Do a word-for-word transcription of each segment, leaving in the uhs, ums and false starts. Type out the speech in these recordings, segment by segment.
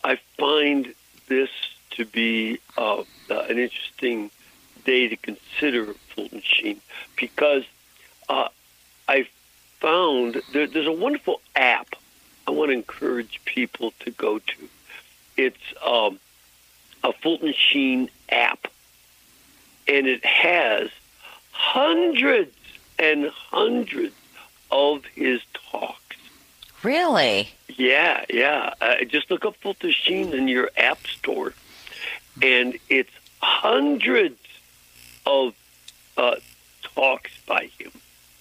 I find this to be uh, uh, an interesting day to consider Fulton Sheen, because uh, I found there, there's a wonderful app I want to encourage people to go to. It's um, a Fulton Sheen app, and it has hundreds and hundreds of his talks. Really? Yeah, yeah. Uh, just look up Fulton Sheen in your app store, and it's hundreds of uh, talks by him.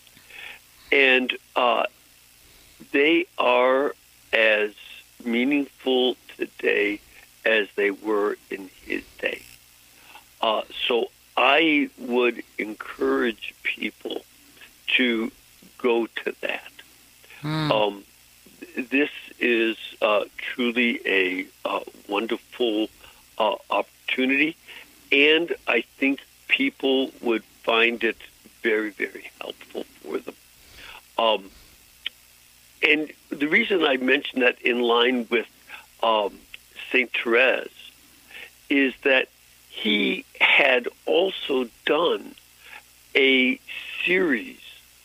And uh, they are as meaningful today as they were in his day. Uh, so I would encourage people to go to that. Mm. Um, this is uh, truly a uh, wonderful uh, opportunity, and I think people would find it very, very helpful for them. Um, and the reason I mention that in line with um, Saint Therese is that he had also done a series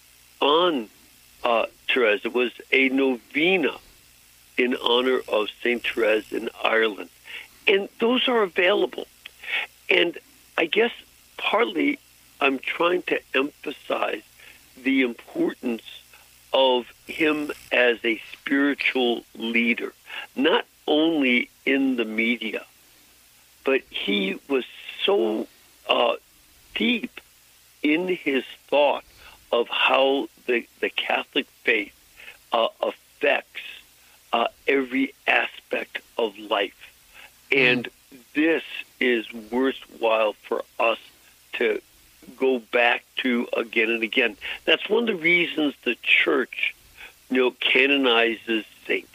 on uh, Therese. It was a novena in honor of Saint Therese in Ireland. And those are available. And I guess partly I'm trying to emphasize the importance of him as a spiritual leader, not only in the media, but he was so uh, deep in his thought of how the, the Catholic faith uh, affects uh, every aspect of life. And mm. this is worthwhile for us to go back to again and again. That's one of the reasons the church, you know, canonizes saints.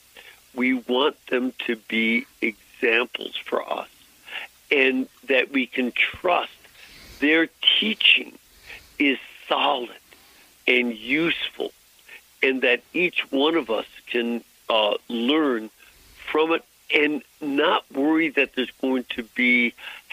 We want them to be examples for us, and that we can trust their teaching is solid and useful, and that each one of us can uh, learn from it and not worry that there's going to be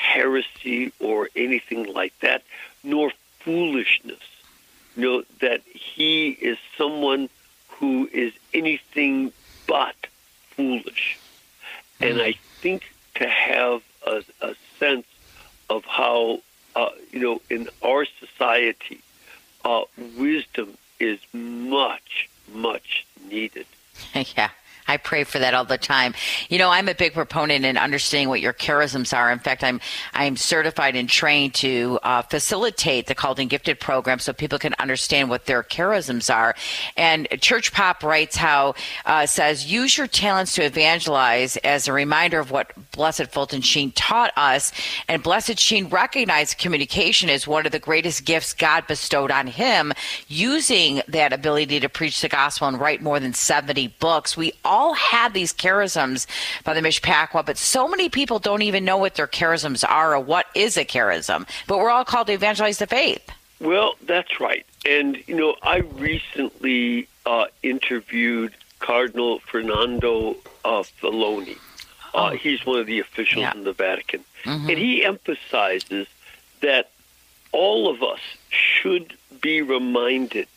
heresy or anything like that, nor foolishness. You know, that he is someone who is anything but foolish. Mm-hmm. And I think to have a, a sense of how, uh, you know, in our society, uh, wisdom is much, much needed. Yeah. I pray for that all the time. You know, I'm a big proponent in understanding what your charisms are. In fact, I'm I'm certified and trained to uh, facilitate the Called and Gifted program so people can understand what their charisms are. And Church Pop writes how, uh, says, use your talents to evangelize as a reminder of what Blessed Fulton Sheen taught us. And Blessed Sheen recognized communication as one of the greatest gifts God bestowed on him, using that ability to preach the gospel and write more than seventy books. We all all have these charisms by the Mishpachwa, but so many people don't even know what their charisms are or what is a charism. But we're all called to evangelize the faith. Well, that's right. And, you know, I recently uh, interviewed Cardinal Fernando uh, Filoni. Uh, oh. He's one of the officials yeah. in the Vatican. Mm-hmm. And he emphasizes that all of us should be reminded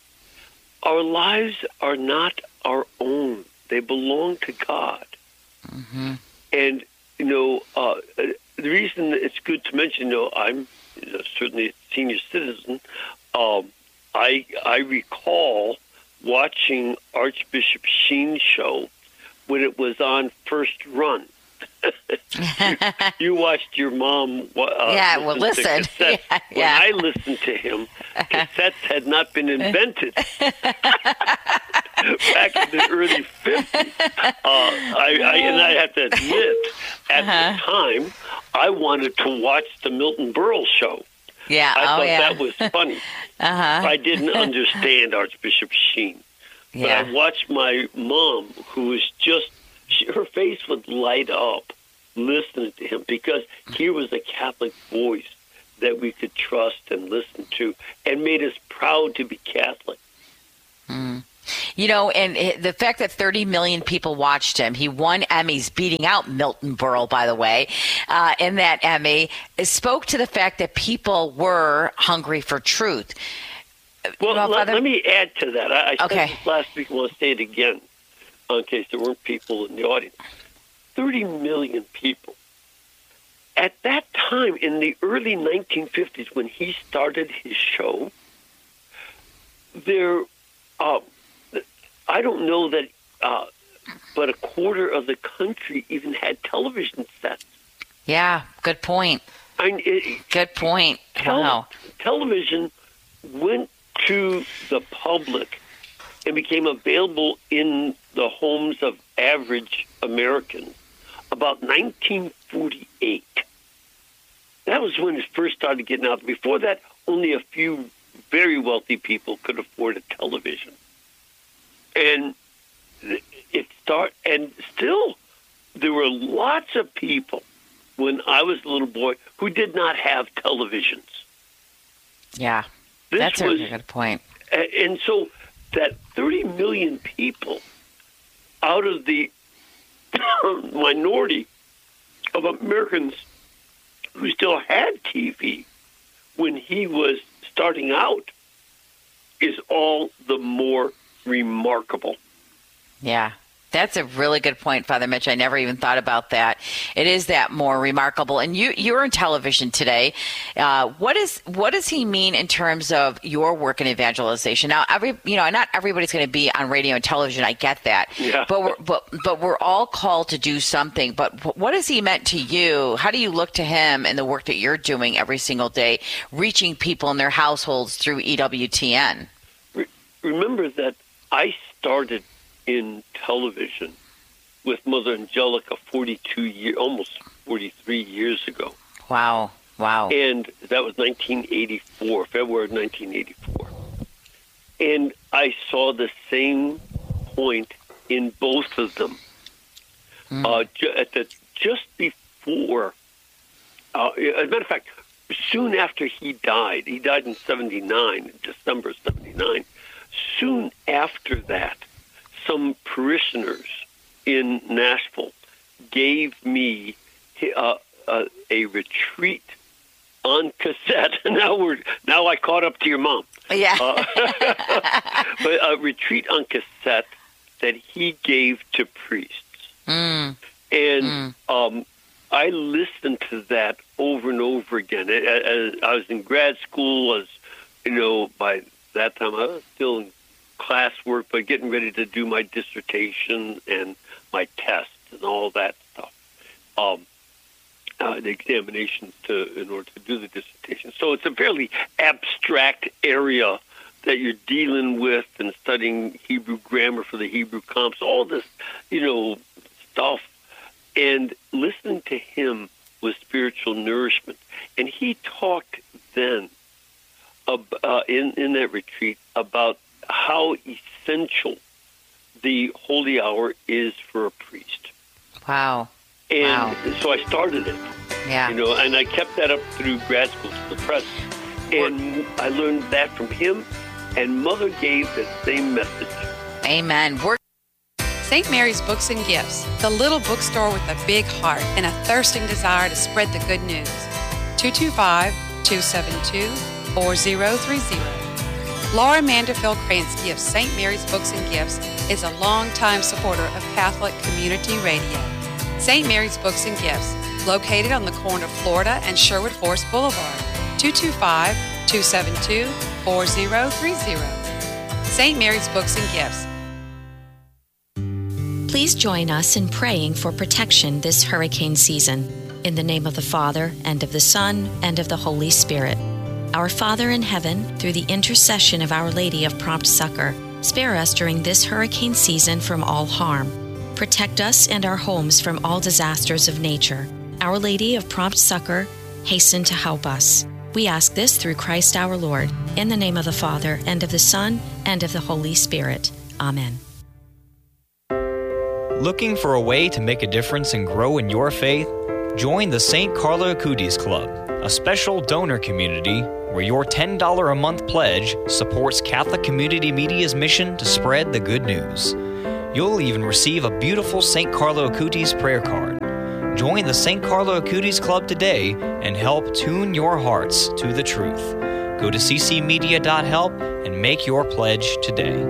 our lives are not our own. They belong to God. Mm-hmm. And, you know, uh, the reason it's good to mention, you know, I'm you know, certainly a senior citizen. Um, I I recall watching Archbishop Sheen's show when it was on First Run. you, you watched your mom uh, yeah, well, listen. Yeah, yeah. When I listened to him, cassettes had not been invented. Back in the early fifties. Uh, I, I, and I have to admit, at uh-huh. the time, I wanted to watch the Milton Berle show. Yeah, I oh, thought yeah. that was funny. uh-huh. I didn't understand Archbishop Sheen. Yeah. But I watched my mom, who was just, she, her face would light up listening to him, because he was a Catholic voice that we could trust and listen to, and made us proud to be Catholic. Mm. You know, and it, the fact that thirty million people watched him, he won Emmys, beating out Milton Berle, by the way, uh, in that Emmy, spoke to the fact that people were hungry for truth. Well, well let, Father... let me add to that. I, I said okay. this last week. I want to say it again, in case there weren't people in the audience. thirty million people. At that time, in the early nineteen fifties, when he started his show, there, uh, I don't know that, uh, but a quarter of the country even had television sets. Yeah, good point. I mean, it, good point. Tel- wow. Television went to the public and became available in the homes of average Americans about nineteen forty-eight. That was when it first started getting out. Before that, only a few very wealthy people could afford a television. And it start and still there were lots of people when I was a little boy who did not have televisions. Yeah, this that's was, a good point. And so that thirty million people out of the minority of Americans who still had T V when he was starting out is all the more remarkable. Yeah. That's a really good point, Father Mitch. I never even thought about that. It is that more remarkable. And you, you're in television today. Uh, what is what does he mean in terms of your work in evangelization? Now, every you know, not everybody's going to be on radio and television. I get that. Yeah. But we're but but we're all called to do something. But what has he meant to you? How do you look to him in the work that you're doing every single day, reaching people in their households through E W T N? Remember that I started in television with Mother Angelica forty-two years, almost forty-three years ago. Wow, wow. And that was nineteen eighty-four, February of nineteen eighty-four. And I saw the same point in both of them. Mm. Uh, ju- at the, just before, uh, as a matter of fact, soon after he died, he died in seventy-nine, December seventy-nine, soon after that, some parishioners in Nashville gave me uh, uh, a retreat on cassette. Now we're now I caught up to your mom. Yeah, uh, but a retreat on cassette that he gave to priests, mm. and mm. Um, I listened to that over and over again. As I was in grad school, as you know, by that time I was still in classwork, but getting ready to do my dissertation and my tests and all that stuff, um, uh, the examinations to in order to do the dissertation. So it's a fairly abstract area that you're dealing with and studying Hebrew grammar for the Hebrew comps, all this, you know, stuff. And listening to him was spiritual nourishment. And he talked then uh, in in that retreat about how essential the holy hour is for a priest. Wow. And wow. so I started it. Yeah. You know, and I kept that up through grad school to the present. And I learned that from him, and Mother gave the same message. Amen. We're Saint Mary's Books and Gifts, the little bookstore with a big heart and a thirsting desire to spread the good news. two two five, two seven two, four zero three zero. Laura Manderfield Krantz Gifts Saint Mary's Books and Gifts is a longtime supporter of Catholic Community Radio. Saint Mary's Books and Gifts, located on the corner of Florida and Sherwood Forest Boulevard, two two five, two seven two, four zero three zero. Saint Mary's Books and Gifts. Please join us in praying for protection this hurricane season. In the name of the Father, and of the Son, and of the Holy Spirit. Our Father in heaven, through the intercession of Our Lady of Prompt Succor, spare us during this hurricane season from all harm. Protect us and our homes from all disasters of nature. Our Lady of Prompt Succor, hasten to help us. We ask this through Christ our Lord, in the name of the Father, and of the Son, and of the Holy Spirit. Amen. Looking for a way to make a difference and grow in your faith? Join the Saint Carla Acutis Club, a special donor community where your ten dollars a month pledge supports Catholic Community Media's mission to spread the good news. You'll even receive a beautiful Saint Carlo Acutis prayer card. Join the Saint Carlo Acutis Club today and help tune your hearts to the truth. Go to c c media dot help and make your pledge today.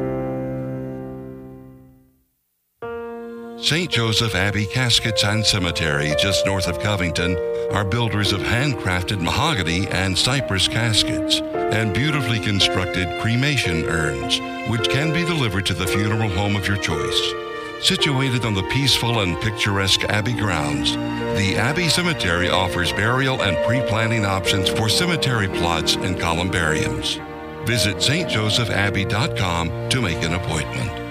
Saint Joseph Abbey Caskets and Cemetery, just north of Covington, are builders of handcrafted mahogany and cypress caskets and beautifully constructed cremation urns, which can be delivered to the funeral home of your choice. Situated on the peaceful and picturesque Abbey grounds, the Abbey Cemetery offers burial and pre-planning options for cemetery plots and columbariums. Visit s t joseph abbey dot com to make an appointment.